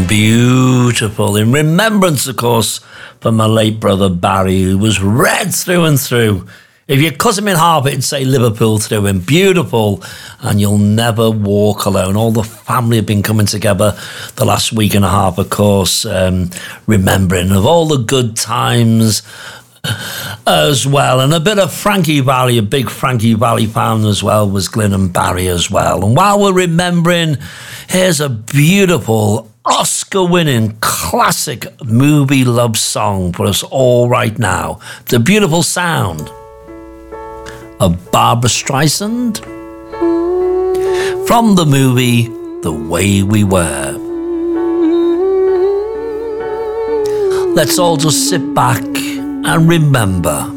Beautiful. In remembrance, of course, for my late brother Barry, who was red through and through. If you cut him in half, it'd say Liverpool through him. Beautiful. And you'll never walk alone. All the family have been coming together the last week and a half, of course, remembering of all the good times as well. And a bit of Frankie Valli, a big Frankie Valli fan as well, was Glyn and Barry as well. And while we're remembering, here's a beautiful Oscar-winning classic movie love song for us all right now. The beautiful sound of Barbra Streisand from the movie The Way We Were. Let's all just sit back and remember